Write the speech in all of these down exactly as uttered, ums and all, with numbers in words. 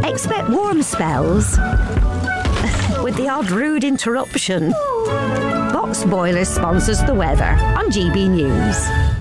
Expect warm spells with the odd rude interruption. Box Boilers sponsors the weather on G B News.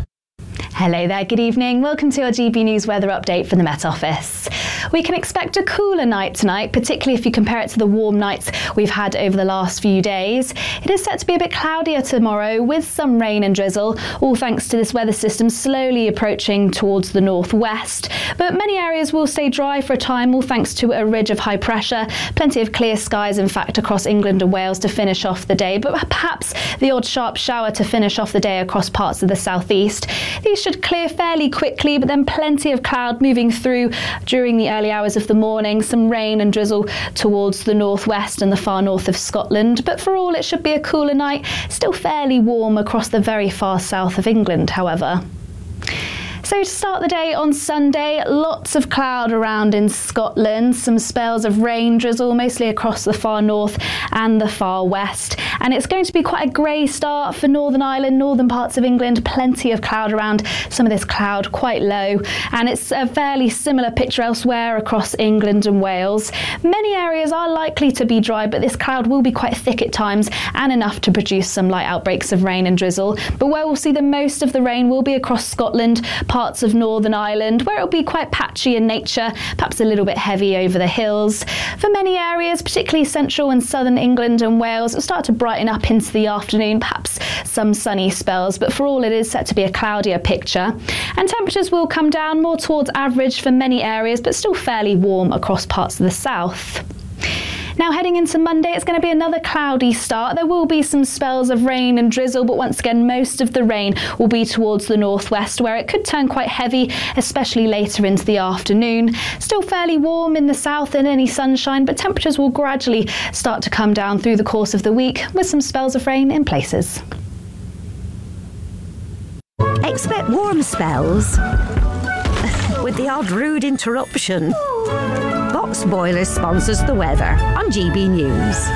Hello there, good evening. Welcome to our G B News weather update from the Met Office. We can expect a cooler night tonight, particularly if you compare it to the warm nights we've had over the last few days. It is set to be a bit cloudier tomorrow with some rain and drizzle, all thanks to this weather system slowly approaching towards the northwest. But many areas will stay dry for a time, all thanks to a ridge of high pressure. Plenty of clear skies, in fact, across England and Wales to finish off the day, but perhaps the odd sharp shower to finish off the day across parts of the southeast. These should clear fairly quickly, but then plenty of cloud moving through during the early hours of the morning. Some rain and drizzle towards the northwest and the far north of Scotland, but for all it should be a cooler night. Still fairly warm across the very far south of England, however. So to start the day on Sunday, lots of cloud around in Scotland, some spells of rain, drizzle, mostly across the far north and the far west. And it's going to be quite a grey start for Northern Ireland, northern parts of England, plenty of cloud around, some of this cloud quite low. And it's a fairly similar picture elsewhere across England and Wales. Many areas are likely to be dry, but this cloud will be quite thick at times and enough to produce some light outbreaks of rain and drizzle. But where we'll see the most of the rain will be across Scotland, parts of Northern Ireland, where it'll be quite patchy in nature, perhaps a little bit heavy over the hills. For many areas, particularly central and southern England and Wales, it'll start to brighten up into the afternoon, perhaps some sunny spells, but for all it is set to be a cloudier picture. And temperatures will come down more towards average for many areas, but still fairly warm across parts of the south. Now heading into Monday, it's going to be another cloudy start. There will be some spells of rain and drizzle, but once again, most of the rain will be towards the northwest, where it could turn quite heavy, especially later into the afternoon. Still fairly warm in the south and any sunshine, but temperatures will gradually start to come down through the course of the week with some spells of rain in places. Expect warm spells with the odd rude interruption. Box Boilers sponsors the weather on G B News.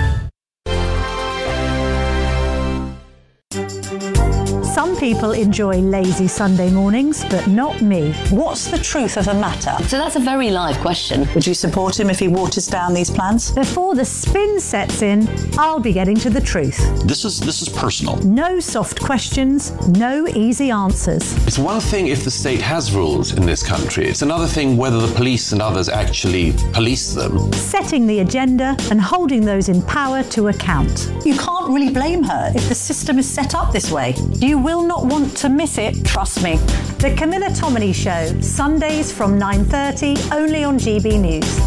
Some people enjoy lazy Sunday mornings, but not me. What's the truth of the matter? So that's a very live question. Would you support him if he waters down these plans? Before the spin sets in, I'll be getting to the truth. This is this is personal. No soft questions, no easy answers. It's one thing if the state has rules in this country. It's another thing whether the police and others actually police them. Setting the agenda and holding those in power to account. You can't really blame her if the system is set up this way. You will not want to miss it, trust me. The Camilla Tominey Show, Sundays from nine thirty, only on G B News.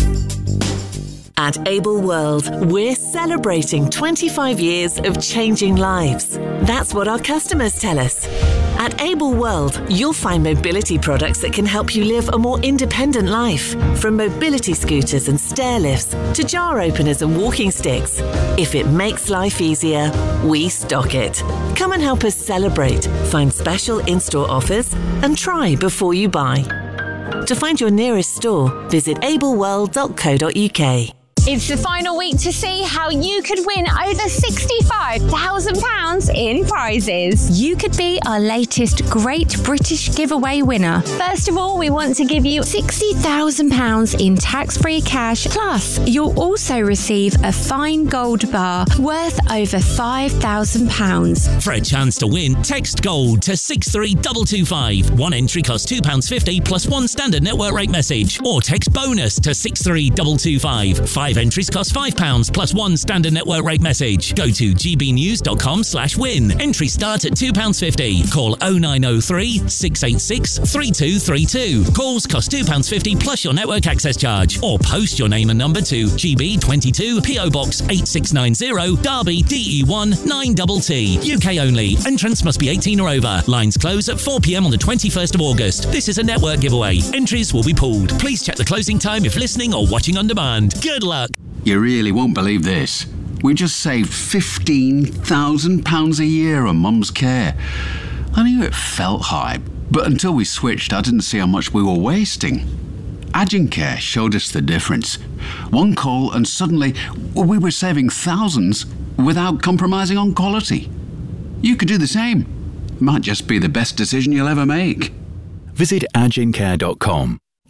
At Able World, we're celebrating twenty-five years of changing lives. That's what our customers tell us. At Able World, you'll find mobility products that can help you live a more independent life. From mobility scooters and stair lifts to jar openers and walking sticks. If it makes life easier, we stock it. Come and help us celebrate, find special in-store offers and try before you buy. To find your nearest store, visit able world dot co dot U K. It's the final week to see how you could win over sixty-five thousand pounds in prizes. You could be our latest Great British Giveaway winner. First of all, we want to give you sixty thousand pounds in tax-free cash. Plus, you'll also receive a fine gold bar worth over five thousand pounds. For a chance to win, text GOLD to six three two two five. One entry costs two pounds fifty plus one standard network rate message. Or text BONUS to six three two two five. Five entries cost five pounds plus one standard network rate message. Go to g b news dot com slash win. Entry start at two pounds fifty. Call oh nine oh three, six eight six, three two three two. Calls cost two pounds fifty plus your network access charge. Or post your name and number to G B twenty-two, P O Box eight six nine zero, Derby, D E one nine T T. U K only. Entrants must be eighteen or over. Lines close at four p m on the twenty-first of August. This is a network giveaway. Entries will be pooled. Please check the closing time if listening or watching on demand. Good luck. You really won't believe this. We just saved fifteen thousand pounds a year on Mum's care. I knew it felt high, but until we switched, I didn't see how much we were wasting. Agincare showed us the difference. One call and suddenly we were saving thousands without compromising on quality. You could do the same. Might just be the best decision you'll ever make. Visit agincare dot com.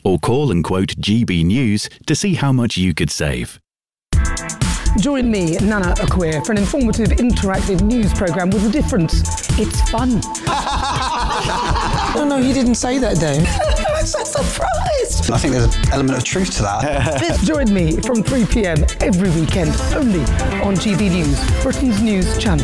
Or call and quote G B News to see how much you could save. Join me, Nana Acquia, for an informative, interactive news programme with a difference. It's fun. No, no, you didn't say that, Dave. I'm so surprised. I think there's an element of truth to that. Join me from three p m every weekend, only on G B News, Britain's news channel.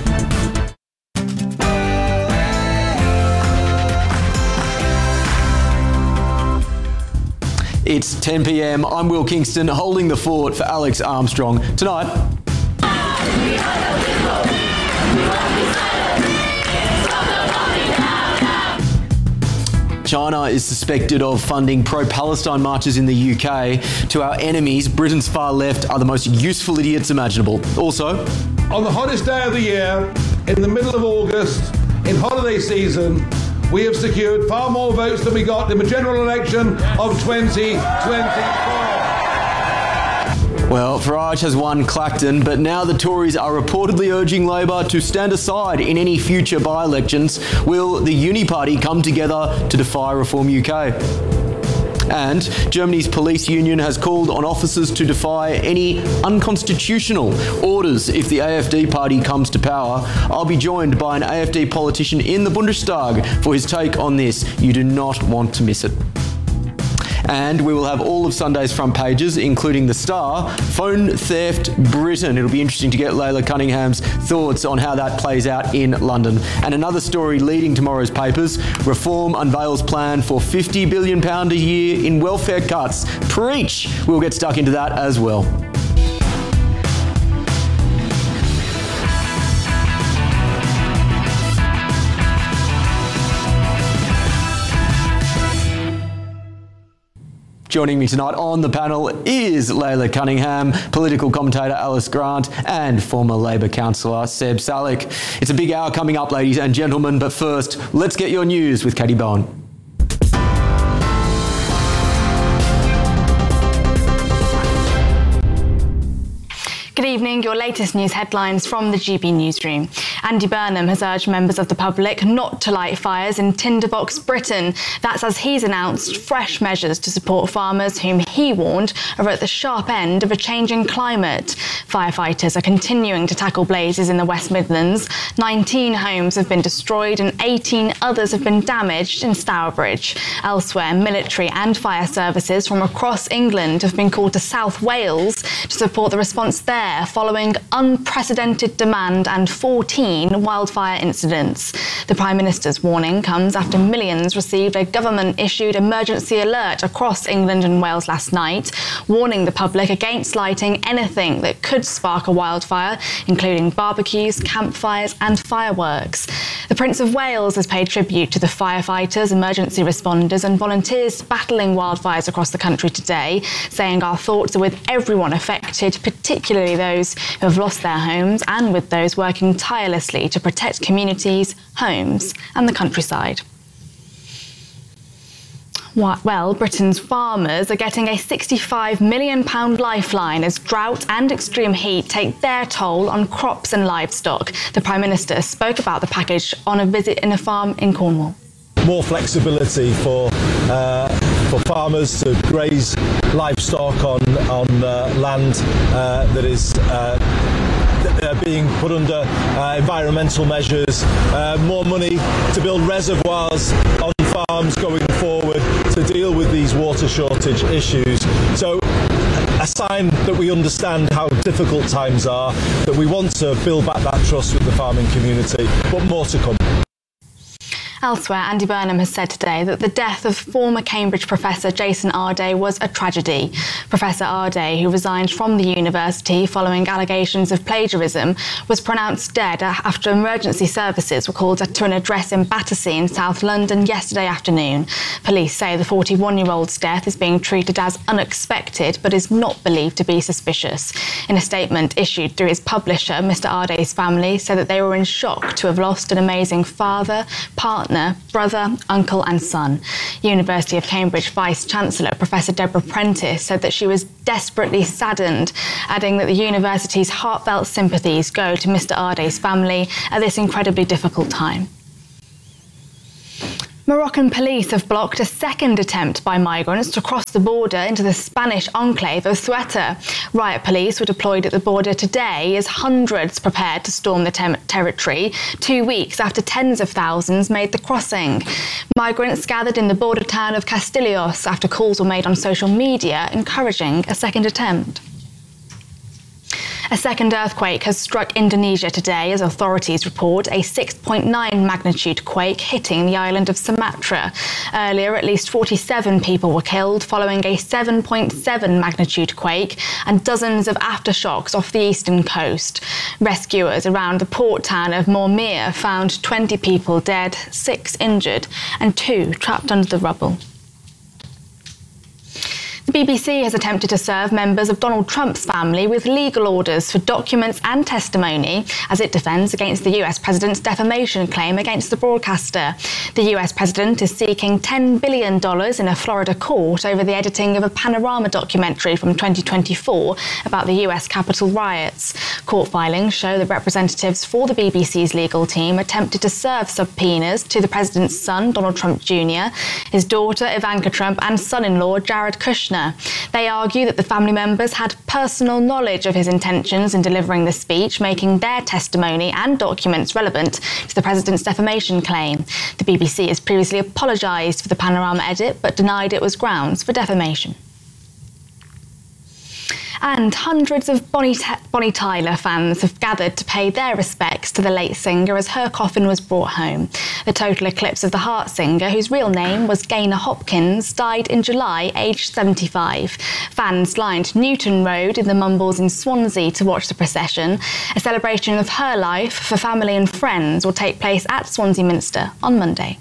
It's ten p m. I'm Will Kingston, holding the fort for Alex Armstrong. Tonight... China is suspected of funding pro-Palestine marches in the U K. To our enemies, Britain's far left are the most useful idiots imaginable. Also... On the hottest day of the year, in the middle of August, in holiday season, we have secured far more votes than we got in the general election of twenty twenty-four. Well, Farage has won Clacton, but now the Tories are reportedly urging Labor to stand aside in any future by-elections. Will the Uni Party come together to defy Reform U K? And Germany's police union has called on officers to defy any unconstitutional orders if the A F D party comes to power. I'll be joined by an A F D politician in the Bundestag for his take on this. You do not want to miss it. And we will have all of Sunday's front pages, including The Star, Phone Theft Britain. It'll be interesting to get Layla Cunningham's thoughts on how that plays out in London. And another story leading tomorrow's papers, Reform unveils plan for fifty billion pounds a year in welfare cuts. Preach! We'll get stuck into that as well. Joining me tonight on the panel is Layla Cunningham, political commentator Alice Grant, and former Labor councillor Seb Salik. It's a big hour coming up, ladies and gentlemen, but first, let's get your news with Katie Bowen. Good evening, your latest news headlines from the G B Newsroom. Andy Burnham has urged members of the public not to light fires in Tinderbox, Britain. That's as he's announced fresh measures to support farmers whom he warned are at the sharp end of a changing climate. Firefighters are continuing to tackle blazes in the West Midlands. nineteen homes have been destroyed and eighteen others have been damaged in Stourbridge. Elsewhere, military and fire services from across England have been called to South Wales to support the response there, following unprecedented demand and fourteen wildfire incidents. The Prime Minister's warning comes after millions received a government-issued emergency alert across England and Wales last night, warning the public against lighting anything that could spark a wildfire, including barbecues, campfires and fireworks. The Prince of Wales has paid tribute to the firefighters, emergency responders and volunteers battling wildfires across the country today, saying our thoughts are with everyone affected, particularly those who have lost their homes, and with those working tirelessly to protect communities, homes and the countryside. Well, Britain's farmers are getting a sixty-five million pounds lifeline as drought and extreme heat take their toll on crops and livestock. The Prime Minister spoke about the package on a visit in a farm in Cornwall. More flexibility for uh, for farmers to graze livestock on on uh, land uh, that is uh, uh, being put under uh, environmental measures. Uh, more money to build reservoirs on farms going forward to deal with these water shortage issues. So, a sign that we understand how difficult times are, that we want to build back that trust with the farming community, but more to come. Elsewhere, Andy Burnham has said today that the death of former Cambridge professor Jason Arday was a tragedy. Professor Arday, who resigned from the university following allegations of plagiarism, was pronounced dead after emergency services were called to an address in Battersea in South London yesterday afternoon. Police say the forty-one-year-old's death is being treated as unexpected but is not believed to be suspicious. In a statement issued through his publisher, Mister Arday's family said that they were in shock to have lost an amazing father, partner, brother, uncle and son. University of Cambridge Vice-Chancellor Professor Deborah Prentice said that she was desperately saddened, adding that the university's heartfelt sympathies go to Mister Arday's family at this incredibly difficult time. Moroccan police have blocked a second attempt by migrants to cross the border into the Spanish enclave of Ceuta. Riot police were deployed at the border today as hundreds prepared to storm the ter- territory, two weeks after tens of thousands made the crossing. Migrants gathered in the border town of Castillos after calls were made on social media encouraging a second attempt. A second earthquake has struck Indonesia today as authorities report a six point nine magnitude quake hitting the island of Sumatra. Earlier, at least forty-seven people were killed following a seven point seven magnitude quake and dozens of aftershocks off the eastern coast. Rescuers around the port town of Mormir found twenty people dead, six injured, and two trapped under the rubble. The B B C has attempted to serve members of Donald Trump's family with legal orders for documents and testimony as it defends against the U S president's defamation claim against the broadcaster. The U S president is seeking ten billion dollars in a Florida court over the editing of a Panorama documentary from twenty twenty-four about the U S Capitol riots. Court filings show that representatives for the B B C's legal team attempted to serve subpoenas to the president's son, Donald Trump Junior, his daughter, Ivanka Trump, and son-in-law, Jared Kushner. They argue that the family members had personal knowledge of his intentions in delivering the speech, making their testimony and documents relevant to the president's defamation claim. The B B C has previously apologised for the Panorama edit, but denied it was grounds for defamation. And hundreds of Bonnie, T- Bonnie Tyler fans have gathered to pay their respects to the late singer as her coffin was brought home. The Total Eclipse of the Heart singer, whose real name was Gaynor Hopkins, died in July, aged seventy-five. Fans lined Newton Road in the Mumbles in Swansea to watch the procession. A celebration of her life for family and friends will take place at Swansea Minster on Monday.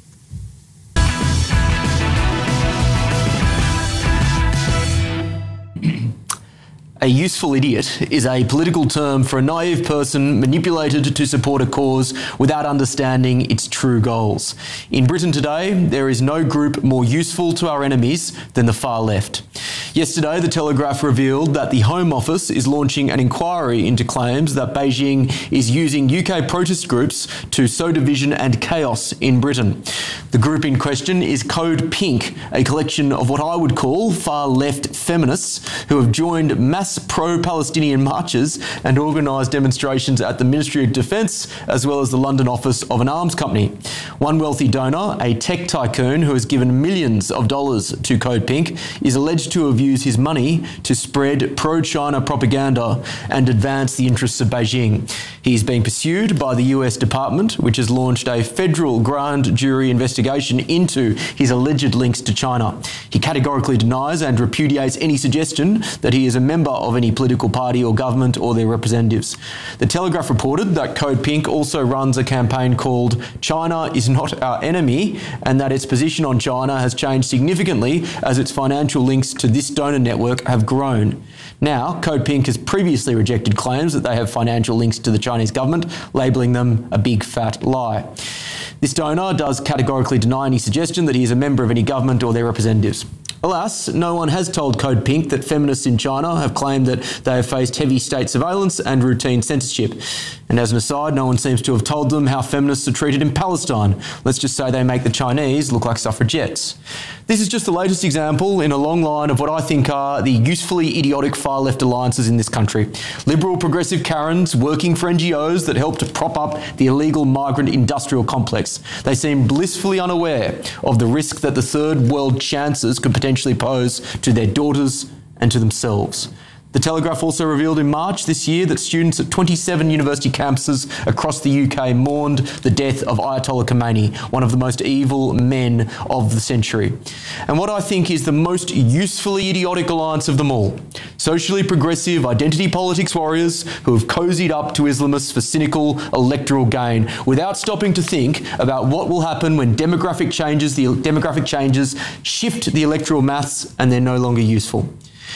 A useful idiot is a political term for a naive person manipulated to support a cause without understanding its true goals. In Britain today, there is no group more useful to our enemies than the far left. Yesterday, The Telegraph revealed that the Home Office is launching an inquiry into claims that Beijing is using U K protest groups to sow division and chaos in Britain. The group in question is Code Pink, a collection of what I would call far-left feminists who have joined mass pro-Palestinian marches and organised demonstrations at the Ministry of Defence as well as the London office of an arms company. One wealthy donor, a tech tycoon who has given millions of dollars to Code Pink, is alleged to have used his money to spread pro-China propaganda and advance the interests of Beijing. He is being pursued by the U S Department, which has launched a federal grand jury investigation into his alleged links to China. He categorically denies and repudiates any suggestion that he is a member of any political party or government or their representatives. The Telegraph reported that Code Pink also runs a campaign called China is Not Our Enemy, and that its position on China has changed significantly as its financial links to this donor network have grown. Now, Code Pink has previously rejected claims that they have financial links to the Chinese government, labelling them a big fat lie. This donor does categorically deny any suggestion that he is a member of any government or their representatives. Alas, no one has told Code Pink that feminists in China have claimed that they have faced heavy state surveillance and routine censorship. And as an aside, no one seems to have told them how feminists are treated in Palestine. Let's just say they make the Chinese look like suffragettes. This is just the latest example in a long line of what I think are the usefully idiotic far-left alliances in this country. Liberal progressive Karens working for N G Os that help to prop up the illegal migrant industrial complex. They seem blissfully unaware of the risk that the third world chances could potentially pose to their daughters and to themselves. The Telegraph also revealed in March this year that students at twenty-seven university campuses across the U K mourned the death of Ayatollah Khomeini, one of the most evil men of the century. And what I think is the most usefully idiotic alliance of them all, socially progressive identity politics warriors who have cozied up to Islamists for cynical electoral gain without stopping to think about what will happen when demographic changes, the demographic changes shift the electoral maths and they're no longer useful.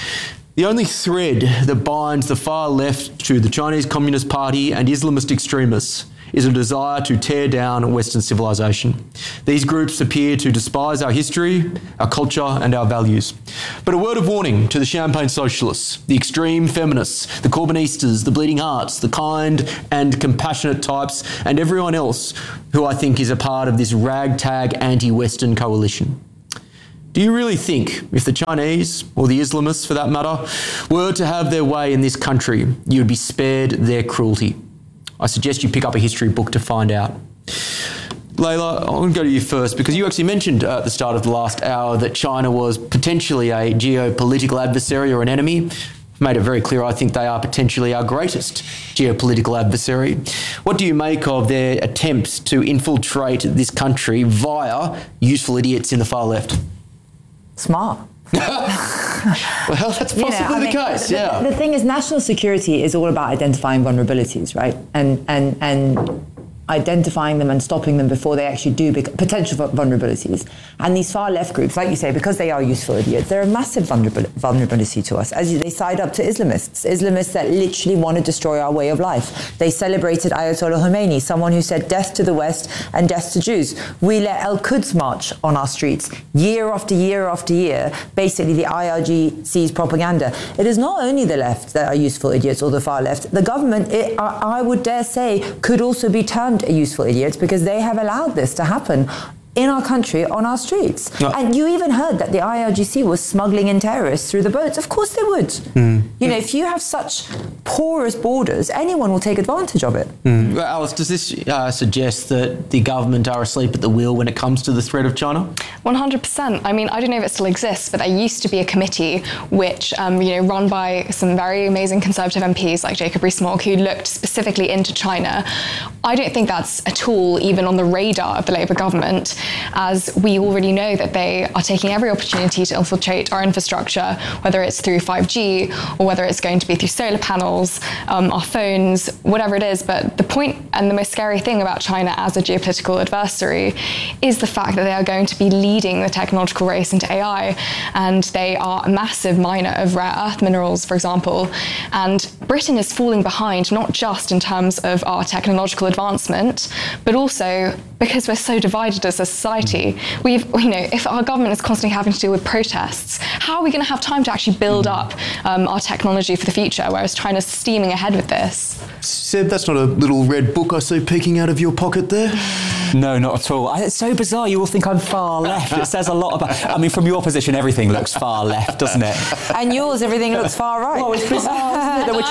The only thread that binds the far left to the Chinese Communist Party and Islamist extremists is a desire to tear down Western civilization. These groups appear to despise our history, our culture, and our values. But a word of warning to the champagne socialists, the extreme feminists, the Corbynistas, the bleeding hearts, the kind and compassionate types, and everyone else who I think is a part of this ragtag anti-Western coalition. Do you really think if the Chinese, or the Islamists for that matter, were to have their way in this country, you would be spared their cruelty? I suggest you pick up a history book to find out. Layla, I want to go to you first because you actually mentioned uh, at the start of the last hour that China was potentially a geopolitical adversary or an enemy. I've made it very clear I think they are potentially our greatest geopolitical adversary. What do you make of their attempts to infiltrate this country via useful idiots in the far left? Smart. Well, that's possibly you know, I the mean, case, the, yeah. The thing is, national security is all about identifying vulnerabilities, right? And and and identifying them and stopping them before they actually do bec- potential vulnerabilities. And these far left groups, like you say, because they are useful idiots, they're a massive vulnerabil- vulnerability to us. As you, they side up to Islamists, Islamists that literally want to destroy our way of life. They celebrated Ayatollah Khomeini, someone who said death to the West and death to Jews. We let Al-Quds march on our streets year after year after year, basically the I R G C's propaganda. It is not only the left that are useful idiots or the far left. The government, it, I, I would dare say, could also be termed useful idiots because they have allowed this to happen in our country, on our streets. No. And you even heard that the I R G C was smuggling in terrorists through the boats. Of course they would. Mm. You know, if you have such porous borders, anyone will take advantage of it. Mm. Well, Alice, does this uh, suggest that the government are asleep at the wheel when it comes to the threat of China? one hundred percent. I mean, I don't know if it still exists, but there used to be a committee which, um, you know, run by some very amazing Conservative M Ps like Jacob Rees-Mogg, who looked specifically into China. I don't think that's at all even on the radar of the Labour government, as we already know that they are taking every opportunity to infiltrate our infrastructure, whether it's through five G or whether it's going to be through solar panels, um, our phones, whatever it is. But the point and the most scary thing about China as a geopolitical adversary is the fact that they are going to be leading the technological race into A I, and they are a massive miner of rare earth minerals, for example. And Britain is falling behind, not just in terms of our technological advancement, but also because we're so divided as a society. We've, you know, if our government is constantly having to deal with protests, how are we going to have time to actually build up um, our technology for the future, whereas China's steaming ahead with this? Seb, that's not a little red book I see peeking out of your pocket there. No, not at all. I, it's so bizarre. You all think I'm far left. It says a lot about... I mean, from your position, everything looks far left, doesn't it? And yours, everything looks far right. Well, it's bizarre, isn't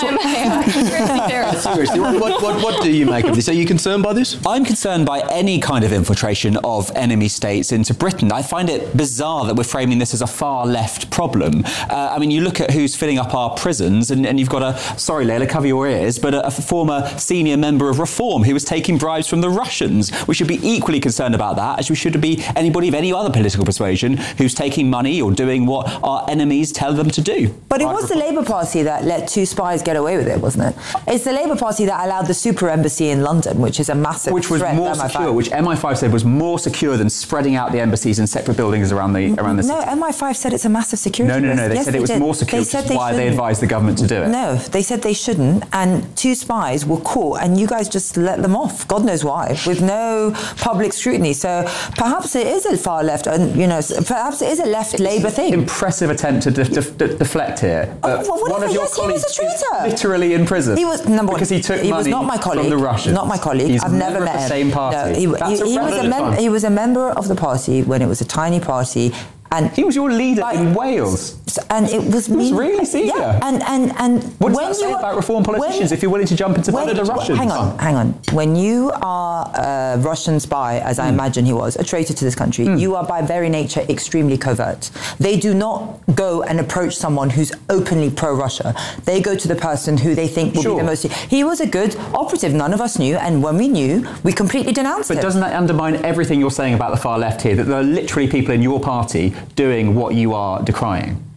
it? Seriously, what, what, what, what do you make of this? Are you concerned by this? I'm concerned by any kind of infiltration of enemy states into Britain. I find it bizarre that we're framing this as a far left problem. Uh, I mean, you look at who's filling up our prisons, and, and you've got a, sorry, Layla, cover your ears, but a, a former senior member of Reform who was taking bribes from the Russians. We should be equally concerned about that as we should be anybody of any other political persuasion who's taking money or doing what our enemies tell them to do. But it was the Labour Party that let two spies get away with it, wasn't it? It's the Labour Party that allowed the super embassy in London, which is a massive which was threat more to M I five. secure, which M I five said was more secure than spreading out the embassies in separate buildings around the around the no, city. M I five said it's a massive security No, no, no, risk. they yes, said they it was did. more secure, they which said is they why they shouldn't. advised the government to do it. No, they said they shouldn't, and two spies were caught, and you guys just let them off, God knows why, with no public scrutiny. So perhaps it is a far left, and you know, perhaps it is a left Labour thing. Impressive attempt to def- def- def- deflect here. Oh, well, one of your yes, he colleagues was a traitor. is literally in prison. He was number because he took he money was not my colleague, from the Russians. Not my colleague. He's I've never member met of the him. same party. No, he, That's he, he was a mem- he was a member of the party when it was a tiny party. And he was your leader like, in Wales, and it was he me. was really senior. Yeah, and and and what does when that say you, about Reform politicians when, if you're willing to jump into when, the Russians? Hang on, hang on. When you are a Russian spy, as mm. I imagine he was, a traitor to this country, mm. you are by very nature extremely covert. They do not go and approach someone who's openly pro-Russia. They go to the person who they think will sure. be the most. He was a good operative. None of us knew, and when we knew, we completely denounced but him. But doesn't that undermine everything you're saying about the far left here? That there are literally people in your party doing what you are decrying?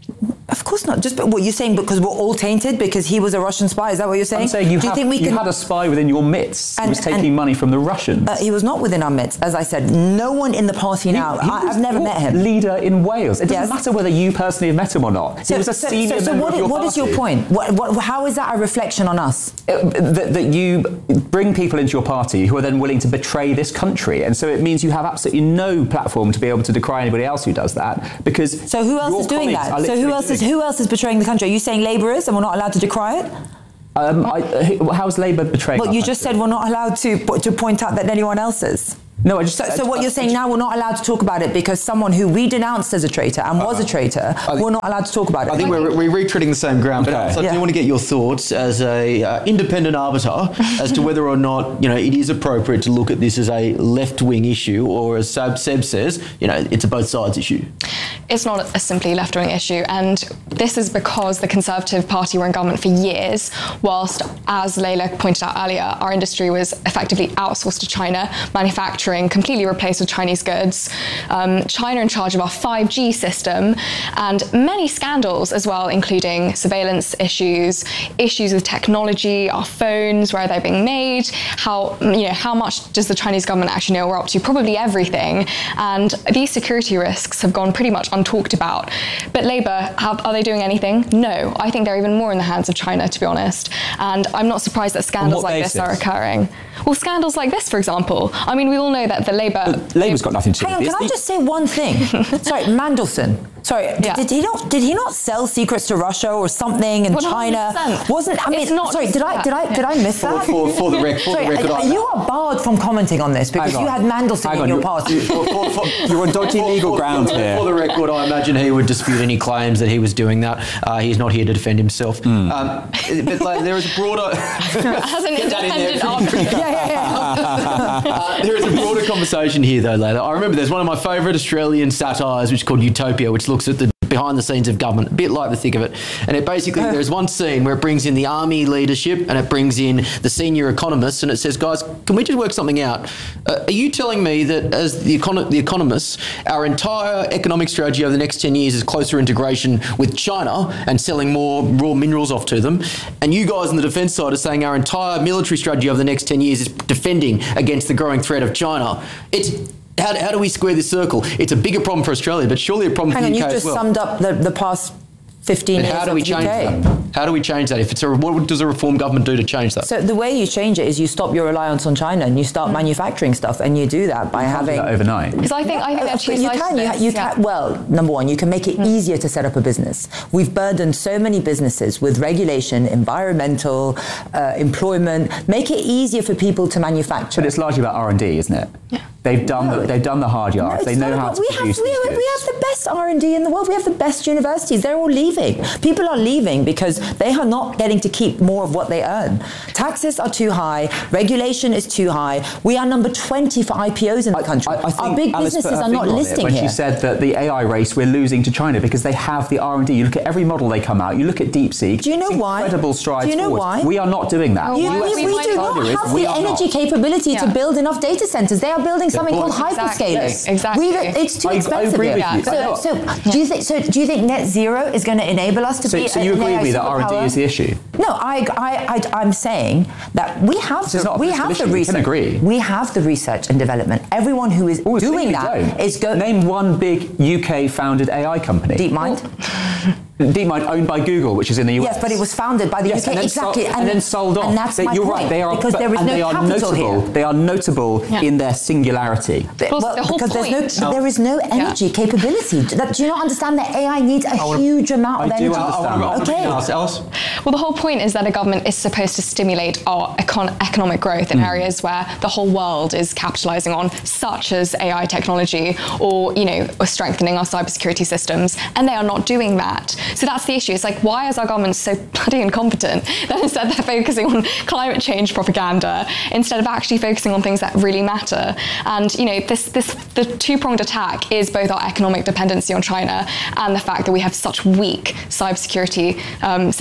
Of course not. Just what you're saying, because we're all tainted because he was a Russian spy. Is that what you're saying? I'm saying you, Do you have, think we you can... had a spy within your midst who And- was taking and- money from the Russians. Uh, he was not within our midst, as I said. No one in the party now. He I, was I've never your met him. Leader in Wales. It doesn't Yes. matter whether you personally have met him or not. So, he was a so, senior so, so member what, of your what is your party. point? What, what, how is that a reflection on us? Uh, that, that you bring people into your party who are then willing to betray this country, and so it means you have absolutely no platform to be able to decry anybody else who does that. Because So who else your is doing colleagues that? are So who literally else is doing it. who else is betraying the country? Are you saying Labour is, and we're not allowed to decry it? Um, I, uh, how's Labour betraying? Well, our you just country? said we're not allowed to to point out that anyone else is. No, I just. So, I- so what I- you're saying now, we're not allowed to talk about it because someone who we denounced as a traitor and was a traitor, we're not allowed to talk about it. I think we're, we're retreading the same ground, but Okay. so I Yeah. do want to get your thoughts as a uh, independent arbiter as to whether or not, you know, it is appropriate to look at this as a left-wing issue, or as Seb, Seb says, you know, it's a both sides issue. It's not a simply left-wing issue, and this is because the Conservative Party were in government for years, whilst, as Leila pointed out earlier, our industry was effectively outsourced to China, manufacturing completely replaced with Chinese goods. Um, China in charge of our five G system, and many scandals as well, including surveillance issues, issues with technology, our phones, where they're being made, how you know how much does the Chinese government actually know we're up to? Probably everything, and these security risks have gone pretty much untalked about. But Labour, have, are they doing anything? No. I think they're even more in the hands of China, to be honest. And I'm not surprised that scandals like this are occurring. Well, scandals like this, for example. I mean, we all know that the Labour... Labour's got nothing to do Hang on, with can I this. just say one thing? Sorry, Mandelson. Sorry, Yeah. did, did he not? Did he not sell secrets to Russia or something in one hundred China? percent. Wasn't I mean? It's not sorry, just did I that. did I did I miss For- that? for- for the rec- for the sorry, record, I- I- you are barred from commenting on this because Hang you on. had Mandelson Hang in on, your you- party. For- for- for- You're on dodgy legal for- ground for, here. For the record, I imagine he would dispute any claims that he was doing that. Uh, he's not here to defend himself. Hmm. Um, but like, there is a broader... As an Get that in there. independent arbiter. yeah, yeah, yeah. Uh, there is a broader conversation here, though, Leila. I remember there's one of my favourite Australian satires, which is called Utopia, which looks at the behind the scenes of government, a bit like the thick of it. And it basically, there's one scene where it brings in the army leadership and it brings in the senior economists, and it says, guys, can we just work something out? Uh, are you telling me that as the, econo- the economists, our entire economic strategy over the next ten years is closer integration with China and selling more raw minerals off to them? And you guys on the defence side are saying our entire military strategy over the next ten years is defending against the growing threat of China. It's How, how do we square this circle? It's a bigger problem for Australia, but surely a problem Hang for on, the U you K just as well. summed up the, the past fifteen And years how do of we the change U K. that? How do we change that? If it's a, what does a reform government do to change that? So the way you change it is you stop your reliance on China and you start manufacturing stuff, and you do that by having that overnight. Because I think I think there are two you sides can, to you, this. you yeah. can. Well, number one, you can make it easier to set up a business. We've burdened so many businesses with regulation, environmental, uh, employment. Make it easier for people to manufacture. But it's largely about R and D, isn't it? Yeah. They've done the, they've done the hard No, yards. it's they know not how about- to we have, produce we, these have, goods. we have the best R and D in the world. We have the best universities. They're all leaving. People are leaving because they are not getting to keep more of what they earn. Taxes are too high. Regulation is too high. We are number twenty for I P Os in the country. I think Our big Alice put businesses her are not finger on it listing when here. she said that the A I race we're losing to China because they have the R and D. You look at every model they come out. You look at DeepSeek. Do you know it's why? Incredible strides Do you know forward. why? We are not doing that. You- U S we, we is, do China not is, have we the are energy not. capability to Yeah. build enough data centers. They are building something called Exactly. hyperscalers. Exactly. We, it's too I- I expensive. agree here. with you. So, so do you think? So do you think net zero is going to enable us to So, be? so a- you an agree A I with me that R and D superpower? is the issue? No, I, I, I, I'm saying that we have This is the, not a we political have the issue. We research. can agree. We have the research and development. Everyone who is Oh, it's doing really that don't. is go. Name one big U K-founded A I company. DeepMind. DeepMind owned by Google, which is in the U S. Yes, but it was founded by the Yes, U K. and then Exactly, sold, and, then sold off. And that's They- my you're point. right. They are because but- there is and no they are capital notable. here. They are notable Yeah. in their singularity. Well, Well, the whole because point- there's no, there is no energy capability. Do that- do you not understand that A I needs a huge amount of I do energy? understand that. Okay. Alice, Alice? Well, the whole point is that a government is supposed to stimulate our econ- economic growth in Mm. areas where the whole world is capitalising on, such as A I technology, or you know, or strengthening our cybersecurity systems, and they are not doing that. So that's the issue. It's like, why is our government so bloody incompetent that instead they're focusing on climate change propaganda instead of actually focusing on things that really matter? And you know, this this the two-pronged attack is both our economic dependency on China and the fact that we have such weak cybersecurity um, systems and national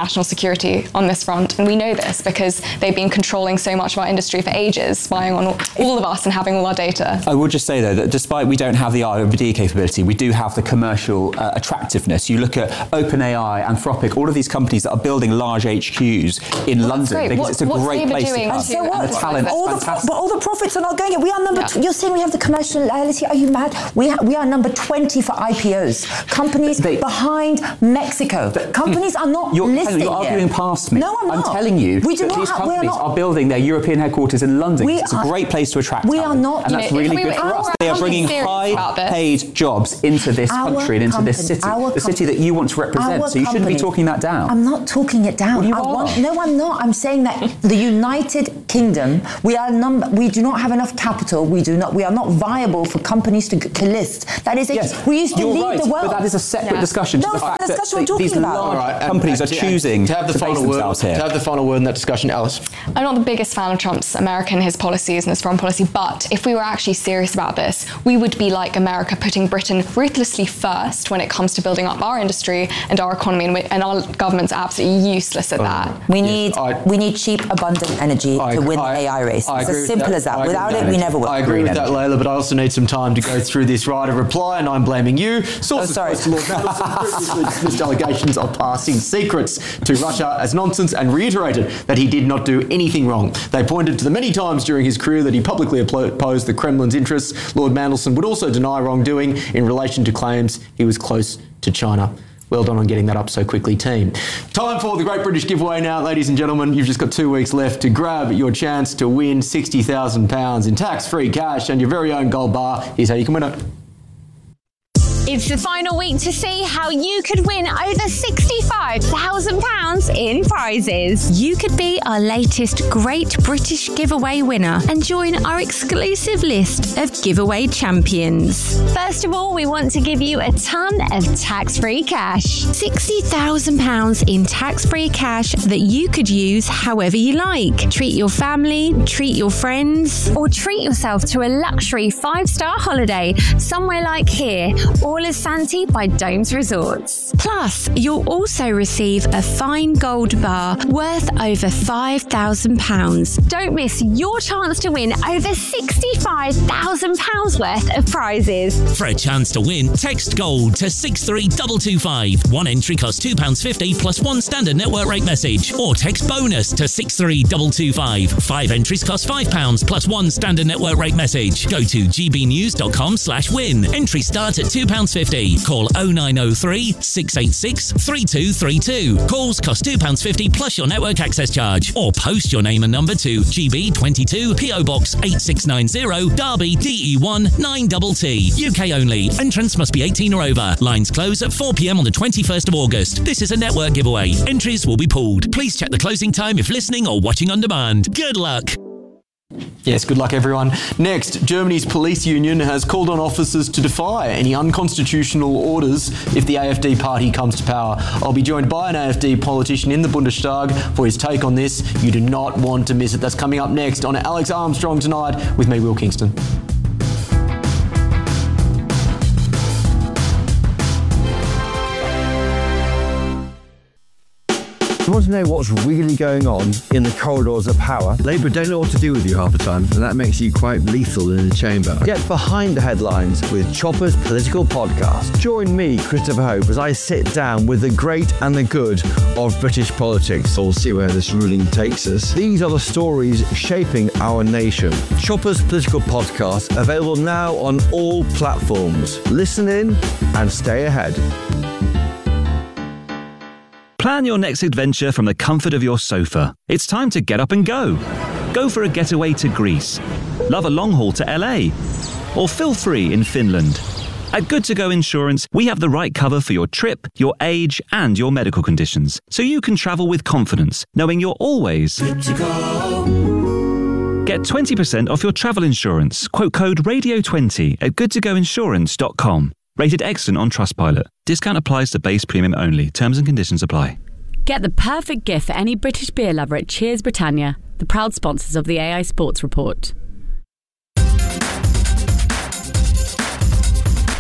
national security on this front. And we know this because they've been controlling so much of our industry for ages, spying on all of us and having all our data. I will just say, though, that despite we don't have the R and D capability, we do have the commercial uh, attractiveness. You look at OpenAI, Anthropic, all of these companies that are building large H Qs in well, London because what, it's a great place to come. And so what? And the talent is all the fantastic. pro- but all the profits are not going in. We are number. Yeah. T- you're saying we have the commerciality. Are you mad? We ha- we are number twenty for I P Os. Companies they, behind Mexico. Companies are not you're, listed You're arguing yet. past me. No, I'm not. I'm telling you we do that not these have, companies not, are building their European headquarters in London. We It's are, a great place to attract we talent. are not. And that's know, really we good were- for us. our They are bringing high-paid jobs into this Our country and into company, this city, our the city that you want to represent. Our So you shouldn't be company. talking that down. I'm not talking it down. Well, you I are. want, no, I'm not. I'm saying that the United Kingdom, we are number. We do not have enough capital. We do not. We are not viable for companies to, to list. That is. A, Yes, we used to you're lead right, the world. but that is a separate Yeah. discussion to No, the it's not fact the that discussion we're they- these talking about. large All right, and- companies and are to- choosing to have the to final base word. themselves here. To have the final word in that discussion, Alice. I'm not the biggest fan of Trump's America and his policies and his foreign policy, but if we were actually serious about this, we would be like America, putting Britain ruthlessly first when it comes to building up our industry and our economy, and, we, and our government's absolutely useless at that. We need we need cheap, abundant energy to win the A I race. I It's agree as with simple that. as that. I agree Without with it, that. we never will. I agree with that, Layla, but I also need some time to go through this right of reply, and I'm blaming you. Sources Oh, sorry. close to Lord Mandelson previously dismissed allegations of passing secrets to Russia as nonsense and reiterated that he did not do anything wrong. They pointed to the many times during his career that he publicly opposed the Kremlin's interests. Lord Mandelson would also deny wrongdoing in relation to claims he was close to China. Well done on getting that up so quickly, team. Time for the Great British Giveaway now, ladies and gentlemen. You've just got two weeks left to grab your chance to win sixty thousand pounds in tax-free cash and your very own gold bar. Here's how you can win it. It's the final week to see how you could win over sixty-five thousand pounds in prizes. You could be our latest Great British Giveaway winner and join our exclusive list of giveaway champions. First of all, we want to give you a ton of tax-free cash. sixty thousand pounds in tax-free cash that you could use however you like. Treat your family, treat your friends, or treat yourself to a luxury five-star holiday somewhere like here, all as Santi by Domes Resorts. Plus, you'll also receive a fine gold bar worth over five thousand pounds. Don't miss your chance to win over sixty-five thousand pounds worth of prizes. For a chance to win, text GOLD to six three two two five. One entry costs two pounds fifty plus one standard network rate message. Or text BONUS to six three two two five. Five entries cost five pounds plus one standard network rate message. Go to gbnews.com slash win. Entries start at two pounds fifty. Call oh nine oh three, six eight six, three two three two. Calls cost two pounds fifty plus your network access charge. Or post your name and number to G B twenty-two, P O Box eight six nine zero, Derby, D E one nine T T. U K only. Entrance must be eighteen or over. Lines close at four p m on the twenty-first of August. This is a network giveaway. Entries will be pulled. Please check the closing time if listening or watching on demand. Good luck. Yes, good luck everyone. Next, Germany's police union has called on officers to defy any unconstitutional orders if the A F D party comes to power. I'll be joined by an A F D politician in the Bundestag for his take on this. You do not want to miss it. That's coming up next on Alex Armstrong Tonight with me, Will Kingston. You want to know what's really going on in the corridors of power? Labour don't know what to do with you half the time, and that makes you quite lethal in the chamber. Get behind the headlines with Chopper's Political Podcast. Join me, Christopher Hope, as I sit down with the great and the good of British politics. We'll see where this ruling takes us. These are the stories shaping our nation. Chopper's Political Podcast, available now on all platforms. Listen in and stay ahead. Plan your next adventure from the comfort of your sofa. It's time to get up and go. Go for a getaway to Greece. Love a long haul to L A. Or feel free in Finland. At Good To Go Insurance, we have the right cover for your trip, your age, and your medical conditions, so you can travel with confidence, knowing you're always good to go. Get twenty percent off your travel insurance. Quote code radio twenty at good to go insurance dot com. Rated excellent on Trustpilot. Discount applies to base premium only. Terms and conditions apply. Get the perfect gift for any British beer lover at Cheers Britannia, the proud sponsors of the A I Sports Report.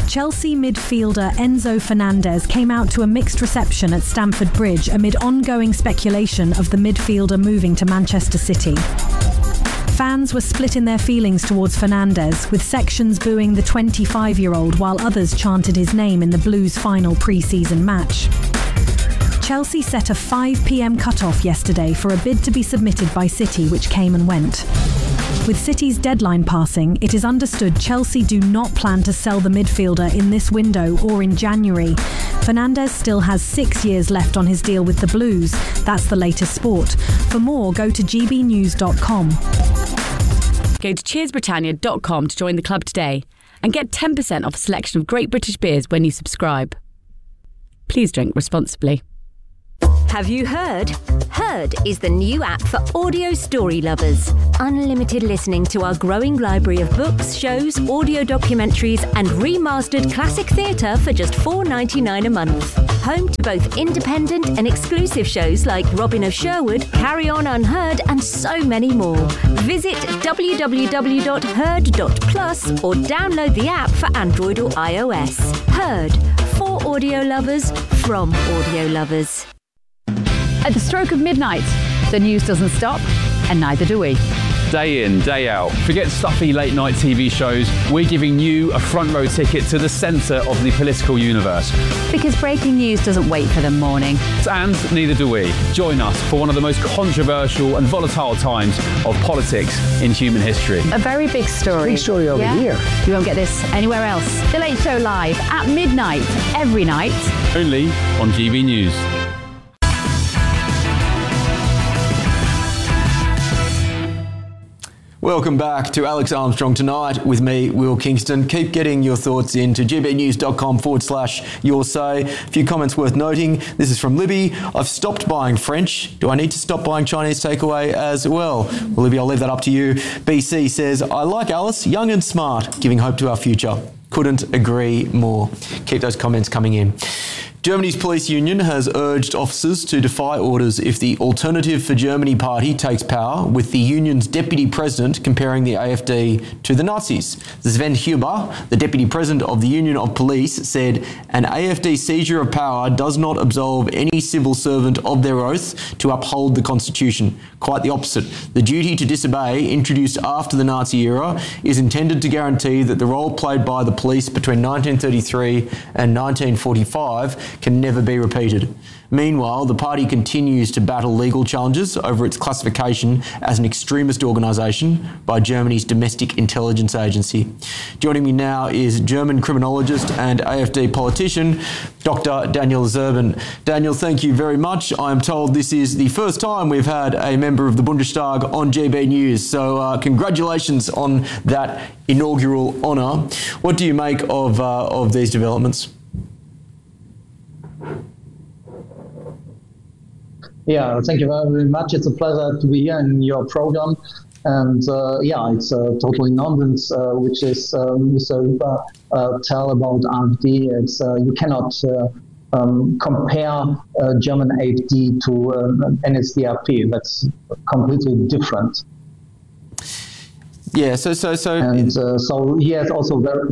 Chelsea midfielder Enzo Fernandez came out to a mixed reception at Stamford Bridge amid ongoing speculation of the midfielder moving to Manchester City. Fans were split in their feelings towards Fernandez, with sections booing the twenty-five-year-old while others chanted his name in the Blues' final pre-season match. Chelsea set a five p.m. cut-off yesterday for a bid to be submitted by City, which came and went. With City's deadline passing, it is understood Chelsea do not plan to sell the midfielder in this window or in January. Fernandez still has six years left on his deal with the Blues. That's the latest sport. For more, go to g b news dot com. Go to cheers britannia dot com to join the club today and get ten percent off a selection of great British beers when you subscribe. Please drink responsibly. Have you heard? Heard is the new app for audio story lovers. Unlimited listening to our growing library of books, shows, audio documentaries and remastered classic theatre for just four dollars ninety-nine a month. Home to both independent and exclusive shows like Robin of Sherwood, Carry On Unheard and so many more. Visit w w w dot heard dot plus or download the app for Android or iOS. Heard. For audio lovers, from audio lovers. At the stroke of midnight, the news doesn't stop, and neither do we. Day in, day out. Forget stuffy late night T V shows. We're giving you a front row ticket to the centre of the political universe. Because breaking news doesn't wait for the morning. And neither do we. Join us for one of the most controversial and volatile times of politics in human history. A very big story. Big story over yeah? here. You won't get this anywhere else. The Late Show live at midnight, every night. Only on G B News. Welcome back to Alex Armstrong Tonight with me, Will Kingston. Keep getting your thoughts in to gbnews.com forward slash your say. A few comments worth noting. This is from Libby. I've stopped buying French. Do I need to stop buying Chinese takeaway as well? Well, Libby, I'll leave that up to you. B C says, I like Alice, young and smart, giving hope to our future. Couldn't agree more. Keep those comments coming in. Germany's police union has urged officers to defy orders if the Alternative for Germany party takes power, with the union's deputy president comparing the A F D to the Nazis. Sven Huber, the deputy president of the Union of Police, said an A F D seizure of power does not absolve any civil servant of their oath to uphold the constitution. Quite the opposite. The duty to disobey, introduced after the Nazi era, is intended to guarantee that the role played by the police between nineteen thirty-three and nineteen forty-five can never be repeated. Meanwhile, the party continues to battle legal challenges over its classification as an extremist organisation by Germany's domestic intelligence agency. Joining me now is German criminologist and A F D politician, Doctor Daniel Zerben. Daniel, thank you very much. I'm told this is the first time we've had a member of the Bundestag on G B News, so uh, congratulations on that inaugural honour. What do you make of, uh, of these developments? Yeah, thank you very much. It's a pleasure to be here in your program. And uh, yeah, it's uh, totally nonsense, uh, which is uh, Mister Huber uh, tell about A F D. It's uh, you cannot uh, um, compare uh, German A F D to uh, N S D A P. That's completely different. Yeah. So so so. And uh, so he has also very.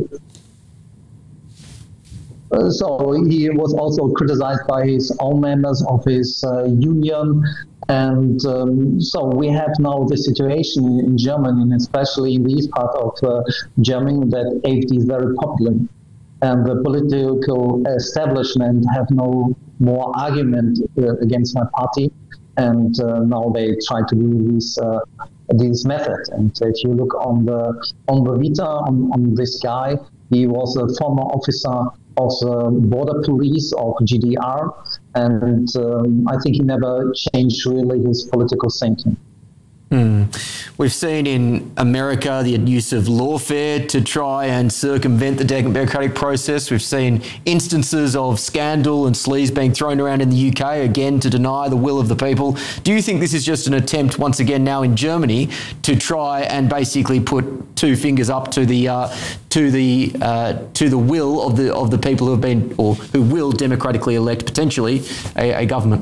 Uh, so he was also criticized by his own members of his uh, union. And um, so we have now the situation in Germany, and especially in the east part of uh, Germany, that A F D is very popular. And the political establishment have no more argument uh, against my party. And uh, now they try to do this, uh, this method. And if you look on the, on the Vita, on, on this guy, he was a former officer of the border police of G D R, and um, I think he never changed really his political thinking. Mm. We've seen in America the use of lawfare to try and circumvent the democratic process. We've seen instances of scandal and sleaze being thrown around in the U K, again, to deny the will of the people. Do you think this is just an attempt, once again now in Germany, to try and basically put two fingers up to the uh, to the uh, to the will of the of the people who have been, or who will democratically elect potentially a, a government?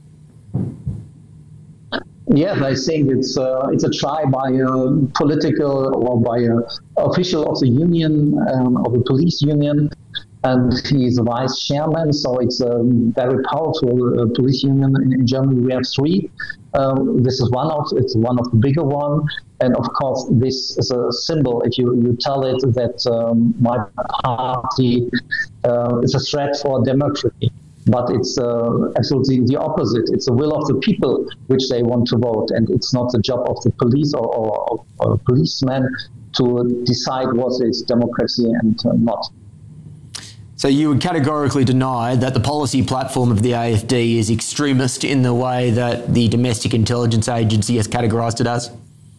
Yes, I think it's uh, it's a try by a political or by a official of the union, um, of the police union, and he is a vice chairman. So it's a very powerful uh, police union in, in Germany. We have three. Um, this is one of it's one of the bigger one, and of course this is a symbol. If you, you tell it that um, my party uh, is a threat for democracy, but it's uh, absolutely the opposite. It's the will of the people which they want to vote, and it's not the job of the police or, or, or policemen to decide what is democracy and uh, not. So you would categorically deny that the policy platform of the A F D is extremist in the way that the Domestic Intelligence Agency has categorised it as?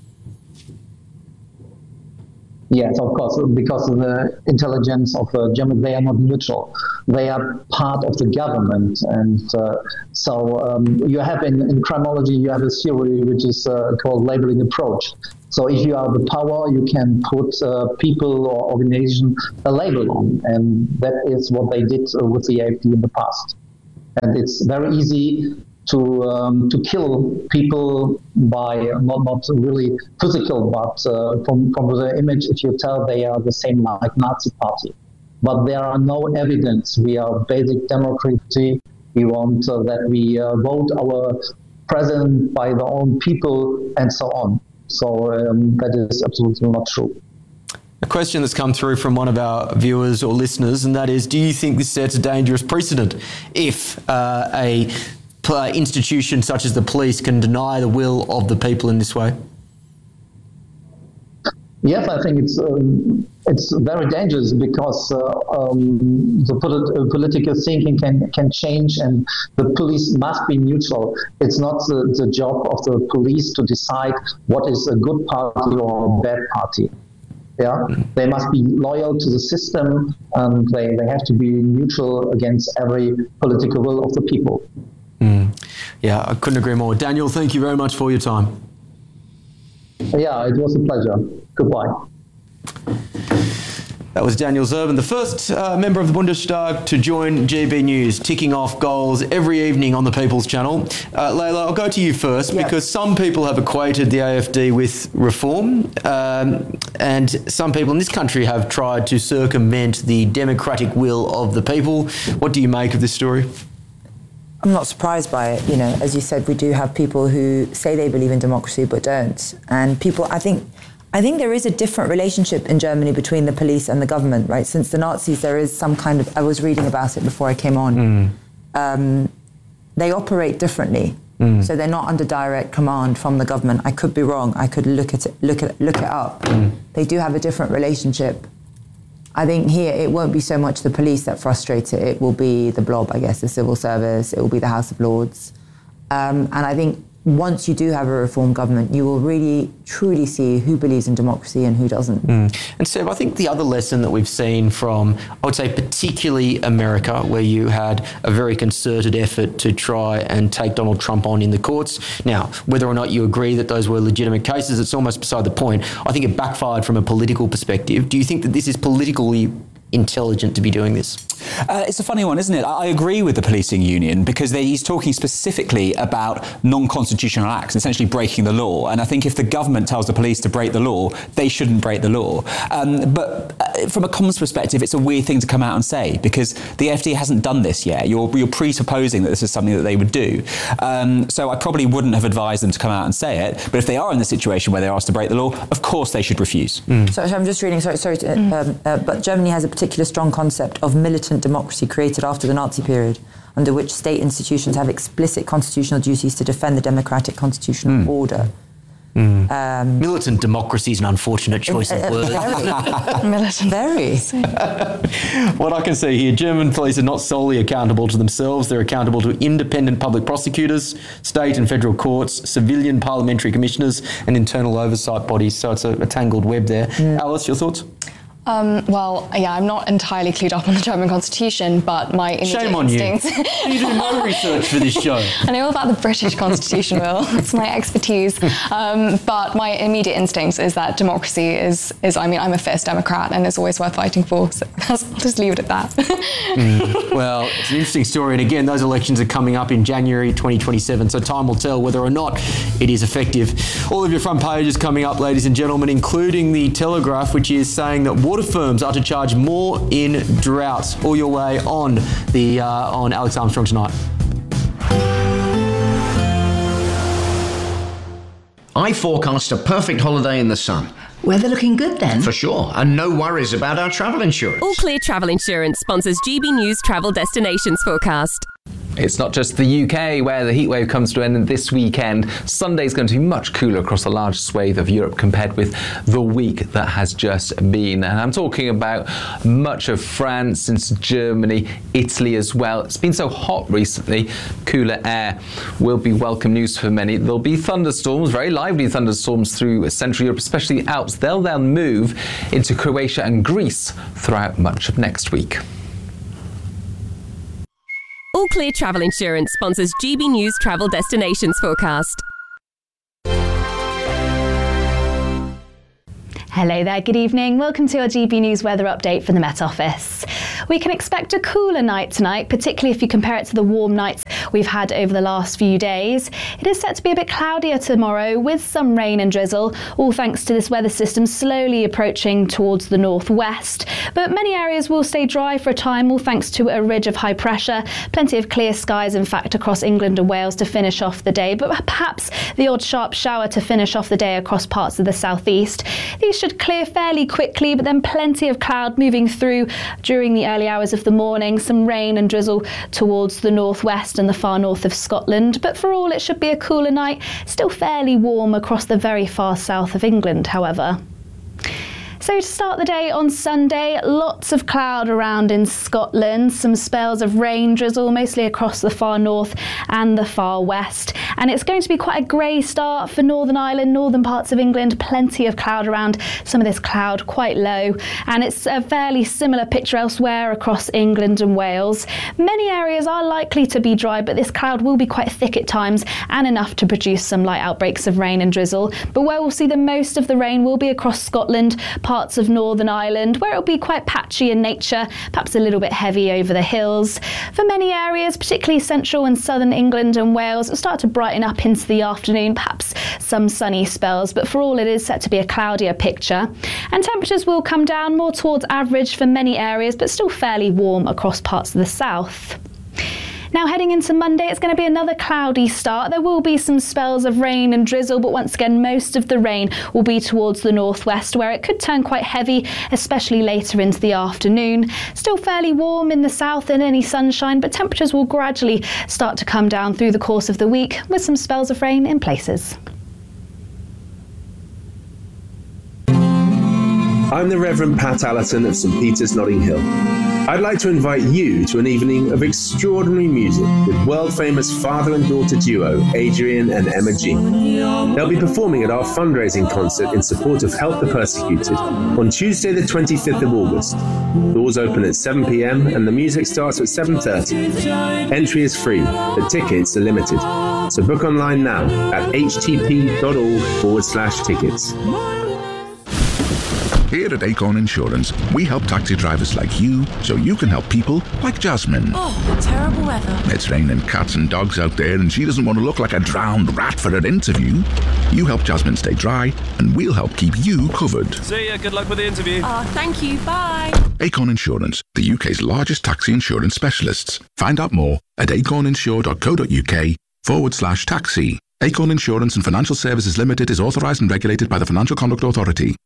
Yes, of course, because the intelligence of uh, Germany, they are not neutral. They are part of the government. And uh, so um, you have in, in criminology, you have a theory which is uh, called labeling approach. So if you have the power, you can put uh, people or organization a label on. And that is what they did uh, with the A F D in the past. And it's very easy to um, to kill people by not not really physical, but uh, from from the image. If you tell they are the same like Nazi party, but there are no evidence. We are basic democracy. We want uh, that we uh, vote our president by the own people and so on. So um, that is absolutely not true. A question that's come through from one of our viewers or listeners, and that is: do you think this sets a dangerous precedent if uh, a Uh, institution such as the police can deny the will of the people in this way? Yes, I think it's um, it's very dangerous because uh, um, the polit- political thinking can can change, and the police must be neutral. It's not the, the job of the police to decide what is a good party or a bad party. Yeah, they must be loyal to the system, and they, they have to be neutral against every political will of the people. Mm. Yeah, I couldn't agree more. Daniel, thank you very much for your time. Yeah, it was a pleasure. Goodbye. That was Daniel Zerben, the first uh, member of the Bundestag to join G B News, ticking off goals every evening on the People's Channel. Uh, Layla, I'll go to you first, yep. because some people have equated the A F D with reform, um, and some people in this country have tried to circumvent the democratic will of the people. What do you make of this story? I'm not surprised by it. You know, as you said, we do have people who say they believe in democracy but don't. And people, I think, I think there is a different relationship in Germany between the police and the government, right? Since the Nazis, there is some kind of, I was reading about it before I came on. Mm. Um, they operate differently. Mm. So they're not under direct command from the government. I could be wrong. I could look at it, look at, look it up. Mm. They do have a different relationship. I think here it won't be so much the police that frustrates it. It will be the blob, I guess, the civil service. It will be the House of Lords. Um, and I think once you do have a reform government, you will really, truly see who believes in democracy and who doesn't. Mm. And Seb, I think the other lesson that we've seen from, I would say particularly America, where you had a very concerted effort to try and take Donald Trump on in the courts. Now, whether or not you agree that those were legitimate cases, it's almost beside the point. I think it backfired from a political perspective. Do you think that this is politically intelligent to be doing this? Uh, it's a funny one, isn't it? I agree with the policing union because they, he's talking specifically about non-constitutional acts, essentially breaking the law. And I think if the government tells the police to break the law, they shouldn't break the law. Um, but uh, from a Commons perspective, it's a weird thing to come out and say because the A F D hasn't done this yet. You're, you're presupposing that this is something that they would do. Um, so I probably wouldn't have advised them to come out and say it. But if they are in the situation where they're asked to break the law, of course they should refuse. Mm. So, so I'm just reading, sorry, sorry to, mm. um, uh, but Germany has a particular strong concept of militant democracy created after the Nazi period, under which state institutions have explicit constitutional duties to defend the democratic constitutional mm. order. Mm. Um, Militant democracy is an unfortunate choice uh, uh, of words. Militant. Very. What I can see here, German police are not solely accountable to themselves. They're accountable to independent public prosecutors, state and federal courts, civilian parliamentary commissioners, and internal oversight bodies. So it's a, a tangled web there. Mm. Alice, your thoughts? Um, well, yeah, I'm not entirely clued up on the German constitution, but my immediate Shame on instincts... you. You do no research for this show. I know all about the British constitution, Will. It's my expertise. Um, but my immediate instincts is that democracy is, is, I mean, I'm a fierce Democrat and it's always worth fighting for. So I'll just leave it at that. mm. Well, it's an interesting story. And again, those elections are coming up in January twenty twenty-seven. So time will tell whether or not it is effective. All of your front pages coming up, ladies and gentlemen, including the Telegraph, which is saying that water firms are to charge more in droughts. All your way on the uh, on Alex Armstrong Tonight. I forecast a perfect holiday in the sun. Weather looking good then? For sure, and no worries about our travel insurance. All Clear Travel Insurance sponsors G B News Travel Destinations Forecast. It's not just the U K where the heatwave comes to an end this weekend. Sunday's going to be much cooler across a large swathe of Europe compared with the week that has just been. And I'm talking about much of France, into Germany, Italy as well. It's been so hot recently. Cooler air will be welcome news for many. There'll be thunderstorms, very lively thunderstorms through Central Europe, especially the Alps. They'll then move into Croatia and Greece throughout much of next week. All Clear Travel Insurance sponsors G B News Travel Destinations Forecast. Hello there, good evening. Welcome to our G B News weather update from the Met Office. We can expect a cooler night tonight, particularly if you compare it to the warm nights we've had over the last few days. It is set to be a bit cloudier tomorrow with some rain and drizzle, all thanks to this weather system slowly approaching towards the northwest. But many areas will stay dry for a time, all thanks to a ridge of high pressure. Plenty of clear skies, in fact, across England and Wales to finish off the day, but perhaps the odd sharp shower to finish off the day across parts of the southeast. These should clear fairly quickly, but then plenty of cloud moving through during the early hours of the morning. Some rain and drizzle towards the northwest and the far north of Scotland. But for all, it should be a cooler night. Still fairly warm across the very far south of England, however. So to start the day on Sunday, lots of cloud around in Scotland, some spells of rain, drizzle, mostly across the far north and the far west. And it's going to be quite a grey start for Northern Ireland, northern parts of England, plenty of cloud around, some of this cloud quite low. And it's a fairly similar picture elsewhere across England and Wales. Many areas are likely to be dry, but this cloud will be quite thick at times and enough to produce some light outbreaks of rain and drizzle. But where we'll see the most of the rain will be across Scotland, parts of Northern Ireland, where it'll be quite patchy in nature, perhaps a little bit heavy over the hills. For many areas, particularly central and southern England and Wales, it'll start to brighten up into the afternoon, perhaps some sunny spells, but for all it is set to be a cloudier picture. And temperatures will come down more towards average for many areas, but still fairly warm across parts of the south. Now heading into Monday, it's going to be another cloudy start. There will be some spells of rain and drizzle, but once again, most of the rain will be towards the northwest, where it could turn quite heavy, especially later into the afternoon. Still fairly warm in the south and any sunshine, but temperatures will gradually start to come down through the course of the week, with some spells of rain in places. I'm the Reverend Pat Allerton of St Peter's, Notting Hill. I'd like to invite you to an evening of extraordinary music with world-famous father and daughter duo Adrian and Emma G. They'll be performing at our fundraising concert in support of Help the Persecuted on Tuesday the twenty-fifth of August. Doors open at seven p m and the music starts at seven thirty. Entry is free, but tickets are limited. So book online now at htp.org forward slash tickets. Here at Acorn Insurance, we help taxi drivers like you so you can help people like Jasmine. Oh, terrible weather. It's raining cats and dogs out there and she doesn't want to look like a drowned rat for her interview. You help Jasmine stay dry and we'll help keep you covered. See ya, good luck with the interview. Oh, thank you, bye. Acorn Insurance, the U K's largest taxi insurance specialists. Find out more at acorninsure.co.uk forward slash taxi. Acorn Insurance and Financial Services Limited is authorised and regulated by the Financial Conduct Authority.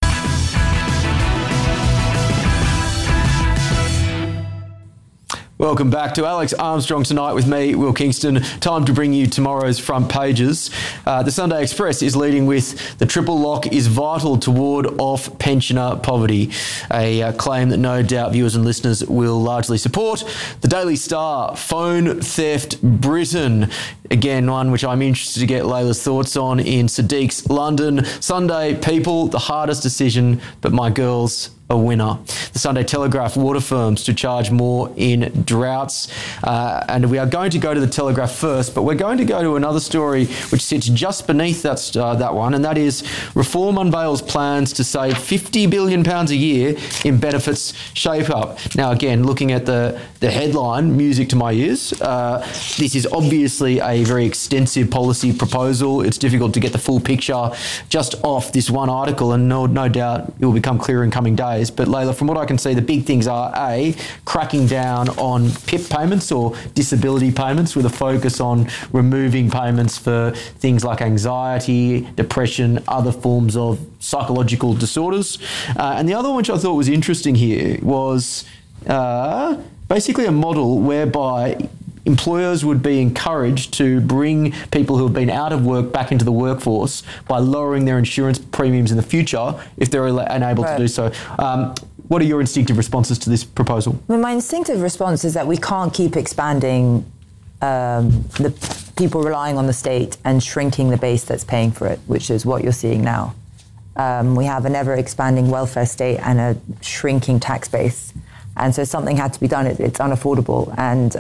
Welcome back to Alex Armstrong Tonight with me, Will Kingston. Time to bring you tomorrow's front pages. Uh, the Sunday Express is leading with the triple lock is vital to ward off pensioner poverty, a uh, claim that no doubt viewers and listeners will largely support. The Daily Star, phone theft Britain. Again, one which I'm interested to get Layla's thoughts on in Sadiq's London. Sunday, people, the hardest decision, but my girls, a winner. The Sunday Telegraph, water firms to charge more in droughts. Uh, and we are going to go to the Telegraph first, but we're going to go to another story which sits just beneath that, uh, that one, and that is Reform unveils plans to save fifty billion pounds a year in benefits shape up. Now, again, looking at the, the headline, music to my ears, uh, this is obviously a very extensive policy proposal. It's difficult to get the full picture just off this one article, and no, no doubt it will become clear in coming days. days. But Layla, from what I can see, the big things are A, cracking down on P I P payments or disability payments with a focus on removing payments for things like anxiety, depression, other forms of psychological disorders. Uh, and the other one which I thought was interesting here was uh, basically a model whereby employers would be encouraged to bring people who have been out of work back into the workforce by lowering their insurance premiums in the future if they're unable right. to do so. Um, what are your instinctive responses to this proposal? I mean, my instinctive response is that we can't keep expanding um, the people relying on the state and shrinking the base that's paying for it, which is what you're seeing now. Um, we have an ever-expanding welfare state and a shrinking tax base. And so something had to be done. It, it's unaffordable. And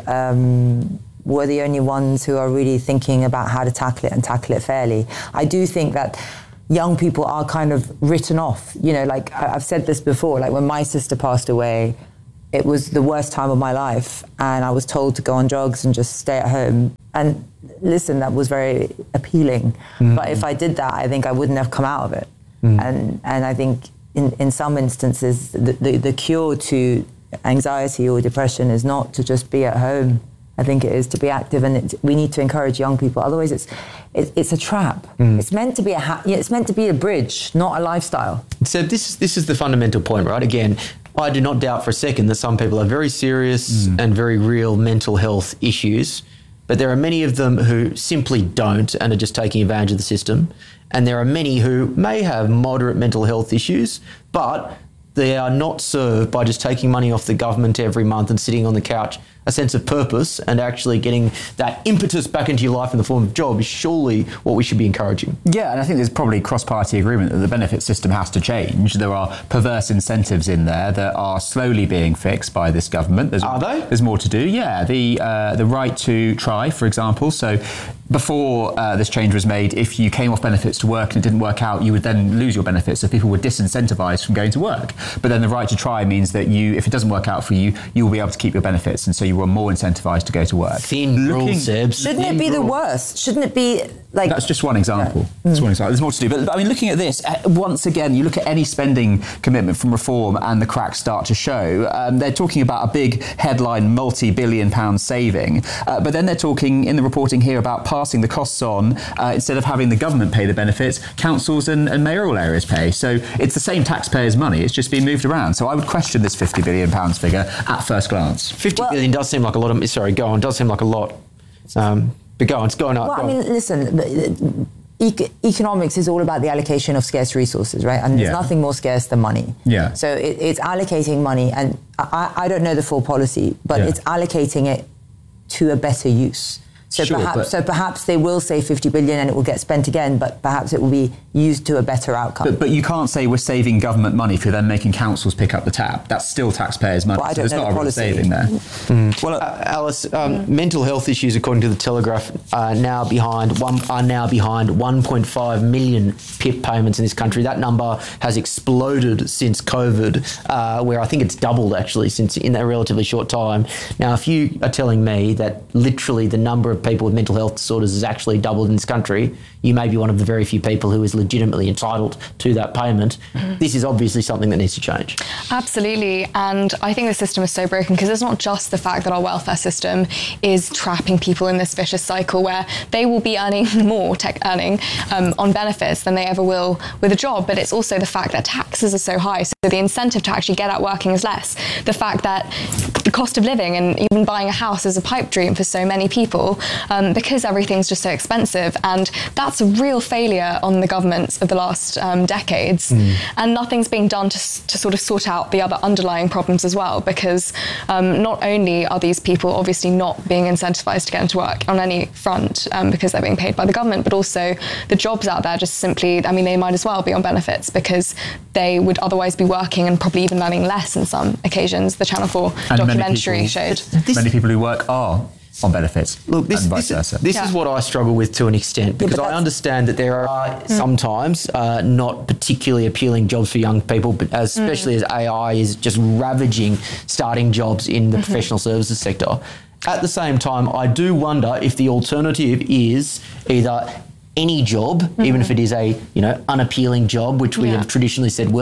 um, we're the only ones who are really thinking about how to tackle it and tackle it fairly. I do think that young people are kind of written off. You know, like I've said this before, like when my sister passed away, it was the worst time of my life. And I was told to go on drugs and just stay at home. And listen, that was very appealing. Mm-hmm. But if I did that, I think I wouldn't have come out of it. Mm-hmm. And and I think in, in some instances, the, the, the cure to anxiety or depression is not to just be at home. I think it is to be active, and it's, we need to encourage young people. Otherwise, it's it, it's a trap. Mm. It's meant to be a ha- it's meant to be a bridge, not a lifestyle. So this this is the fundamental point, right? Again, I do not doubt for a second that some people have very serious mm. and very real mental health issues, but there are many of them who simply don't and are just taking advantage of the system, and there are many who may have moderate mental health issues, but they are not served by just taking money off the government every month and sitting on the couch. A sense of purpose and actually getting that impetus back into your life in the form of job is surely what we should be encouraging. Yeah, and I think there's probably cross-party agreement that the benefit system has to change. There are perverse incentives in there that are slowly being fixed by this government. There's, are they? There's more to do, yeah. The, uh, the right to try, for example. So before uh, this change was made, if you came off benefits to work and it didn't work out, you would then lose your benefits. So people were disincentivised from going to work. But then the right to try means that you, if it doesn't work out for you, you will be able to keep your benefits. And so you were more incentivised to go to work. Thin rule, Sebs. Shouldn't Thin it be rule. the worst? Shouldn't it be like... That's just one example. Yeah. That's one example. There's more to do. But, but I mean, looking at this, uh, once again, you look at any spending commitment from reform and the cracks start to show. Um, they're talking about a big headline multi-billion pound saving. Uh, but then they're talking in the reporting here about passing the costs on, uh, instead of having the government pay the benefits, councils and, and mayoral areas pay. So it's the same taxpayers' money. It's just being moved around. So I would question this fifty billion pounds figure at first glance. fifty well, billion does seem like a lot of... Sorry, go on. Does seem like a lot. Um, but go on, it's going up. Well, go I mean, on. listen, e- economics is all about the allocation of scarce resources, right? And there's yeah. nothing more scarce than money. Yeah. So it, it's allocating money, and I, I don't know the full policy, but yeah. it's allocating it to a better use. So sure, perhaps, so perhaps they will say fifty billion and it will get spent again, but perhaps it will be used to a better outcome. But, but you can't say we're saving government money if you're then making councils pick up the tab. That's still taxpayers' money. Well, I so don't there's know not the a real policy. saving there. Mm. Well, uh, Alice, um, mm. mental health issues, according to the Telegraph, are now behind one are now behind one point five million P I P payments in this country. That number has exploded since COVID, uh, where I think it's doubled actually since in a relatively short time. Now, if you are telling me that literally the number of people with mental health disorders has actually doubled in this country, you may be one of the very few people who is legitimately entitled to that payment. Mm-hmm. This is obviously something that needs to change. Absolutely, and I think the system is so broken because it's not just the fact that our welfare system is trapping people in this vicious cycle where they will be earning more tech earning um, on benefits than they ever will with a job, but it's also the fact that taxes are so high, so the incentive to actually get out working is less. The fact that the cost of living and even buying a house is a pipe dream for so many people um, because everything's just so expensive, and that's a real failure on the governments of the last um, decades. Mm. And nothing's being done to, to sort of sort out the other underlying problems as well, because um, not only are these people obviously not being incentivized to get into work on any front um, because they're being paid by the government, but also the jobs out there just simply, I mean, they might as well be on benefits because they would otherwise be working and probably even earning less in some occasions. The Channel four and documentary many people, showed. Many people who work are on benefits. Look, this, and vice this, versa. this Yeah. is what I struggle with to an extent, because I understand that there are mm. sometimes uh, not particularly appealing jobs for young people, but as, especially mm. as A I is just ravaging starting jobs in the mm-hmm. professional services sector. At the same time, I do wonder if the alternative is either any job, mm-hmm. even if it is a you know unappealing job, which we Yeah. have traditionally said, well,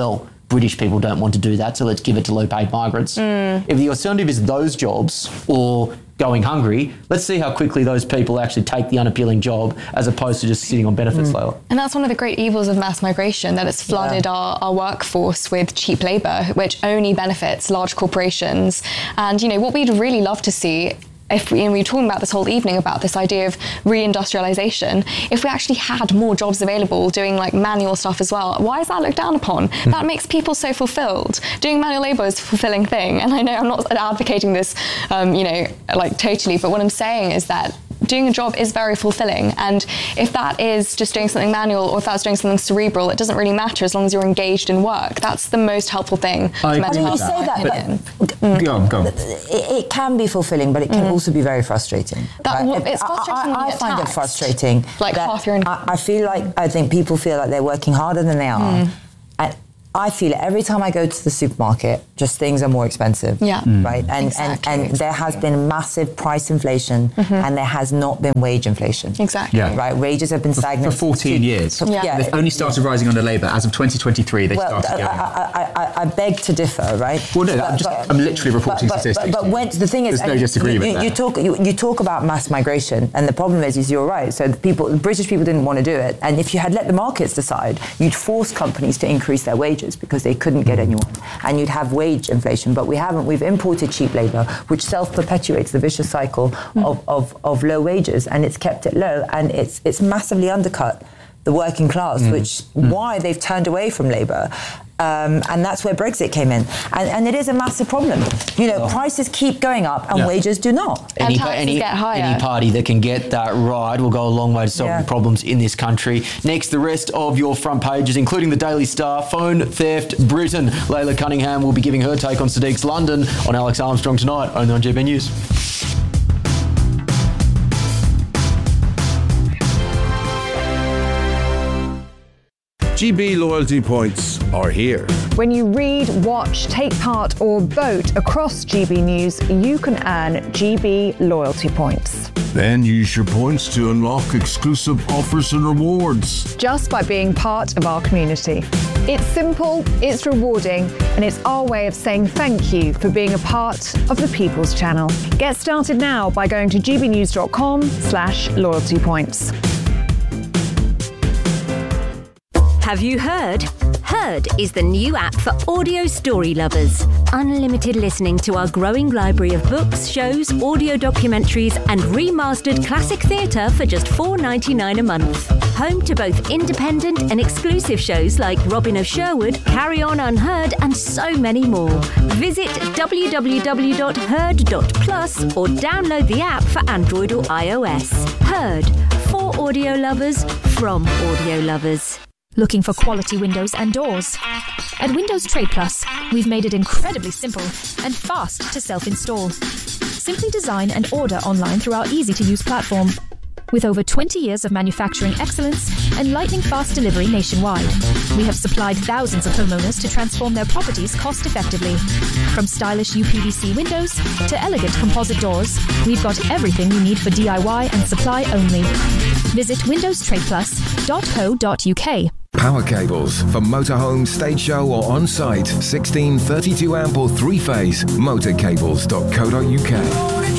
British people don't want to do that, so let's give it to low-paid migrants. Mm. If the alternative is those jobs or going hungry, let's see how quickly those people actually take the unappealing job as opposed to just sitting on benefits, mm. Layla. And that's one of the great evils of mass migration, that it's flooded yeah. our, our workforce with cheap labour, which only benefits large corporations. And, you know, what we'd really love to see, if we, and we were talking about this whole evening about this idea of reindustrialization, if we actually had more jobs available doing like manual stuff as well, why is that looked down upon? Mm. That makes people so fulfilled. Doing manual labor is a fulfilling thing. And I know I'm not advocating this, um, you know, like totally, but what I'm saying is that doing a job is very fulfilling. And if that is just doing something manual or if that's doing something cerebral, it doesn't really matter as long as you're engaged in work. That's the most helpful thing. I agree with that. Say that, but, mm. Go on, go on. It, it can be fulfilling, but it can mm. also be very frustrating. That, right? It's frustrating. I, I, I find it frustrating. Like half your. I, I feel like I think people feel like they're working harder than they are. Mm. And I feel it every time I go to the supermarket, just things are more expensive. Yeah. Mm. Right. And, exactly. and and there has been massive price inflation mm-hmm. and there has not been wage inflation. Exactly. Yeah. Right. Wages have been stagnant for fourteen years. For, yeah. yeah. They've only started rising under Labour. As of twenty twenty-three, they well, started going I, I, I, I beg to differ, right? Well, no, but, I'm, just, but, I'm literally reporting but, statistics. But, but when, the thing is, there's no disagreement you, there. You talk, you, you talk about mass migration, and the problem is, is you're right. So the people, the British people didn't want to do it, and if you had let the markets decide, you'd force companies to increase their wages because they couldn't get anyone, and you'd have wage inflation. But we haven't. We've imported cheap labour, which self-perpetuates the vicious cycle mm. of, of, of low wages, and it's kept it low, and it's it's massively undercut the working class, mm. which mm. why they've turned away from labour. Um, and that's where Brexit came in. And, and it is a massive problem. You know, oh. prices keep going up and yeah. wages do not. And any, taxes any, get higher. Any party that can get that right will go a long way to solving yeah. problems in this country. Next, the rest of your front pages, including the Daily Star, phone theft Britain. Layla Cunningham will be giving her take on Sadiq's London on Alex Armstrong tonight, only on G B News. G B loyalty points are here. When you read, watch, take part or vote across G B News, you can earn G B loyalty points. Then use your points to unlock exclusive offers and rewards. Just by being part of our community. It's simple, it's rewarding, and it's our way of saying thank you for being a part of the People's Channel. Get started now by going to gbnews.com slash loyalty points. Have you heard? Heard is the new app for audio story lovers. Unlimited listening to our growing library of books, shows, audio documentaries, and remastered classic theatre for just four dollars ninety-nine a month. Home to both independent and exclusive shows like Robin of Sherwood, Carry On Unheard, and so many more. Visit w w w dot heard dot plus or download the app for Android or iOS. Heard, for audio lovers, from audio lovers. Looking for quality windows and doors? At Windows Trade Plus, we've made it incredibly simple and fast to self-install. Simply design and order online through our easy-to-use platform. With over twenty years of manufacturing excellence and lightning-fast delivery nationwide, we have supplied thousands of homeowners to transform their properties cost-effectively. From stylish U P V C windows to elegant composite doors, we've got everything you need for D I Y and supply only. Visit windows trade plus dot co dot u k. Power cables for motorhome, stage show or on-site. sixteen thirty-two amp or three-phase. motorcables dot co dot u k.